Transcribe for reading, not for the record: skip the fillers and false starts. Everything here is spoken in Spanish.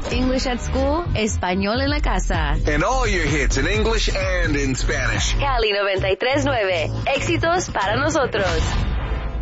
English at School, Español en la Casa. And all your hits in English and in Spanish. Cali 93.9, éxitos para nosotros.